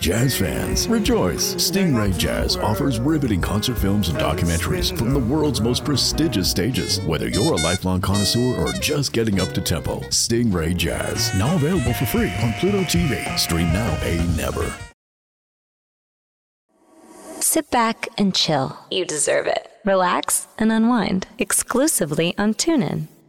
Jazz fans, rejoice! Stingray Jazz offers riveting concert films and documentaries from the world's most prestigious stages. Whether you're a lifelong connoisseur or just getting up to tempo, Stingray Jazz, now available for free on Pluto TV. Stream now, pay never. Sit back and chill. You deserve it. Relax and unwind exclusively on TuneIn.